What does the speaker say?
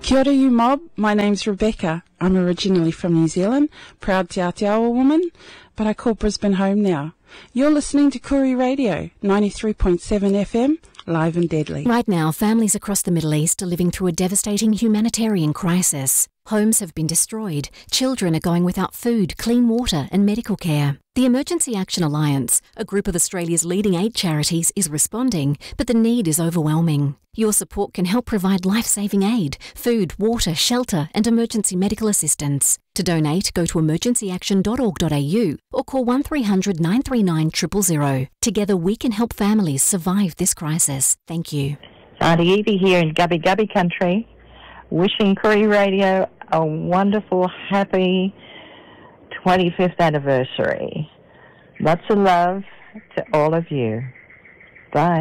Kia ora, you mob. My name's Rebecca. I'm originally from New Zealand, proud Te Aotearoa woman, but I call Brisbane home now. You're listening to Koori Radio, 93.7 FM, live and deadly. Right now, families across the Middle East are living through a devastating humanitarian crisis. Homes have been destroyed, children are going without food, clean water and medical care. The Emergency Action Alliance, a group of Australia's leading aid charities, is responding, but the need is overwhelming. Your support can help provide life-saving aid, food, water, shelter and emergency medical assistance. To donate, go to emergencyaction.org.au or call 1300 939 000. Together we can help families survive this crisis. Thank you. Auntie Evie here in Gubby Gubby country, wishing Koori Radio a wonderful, happy 25th anniversary. Lots of love to all of you. Bye.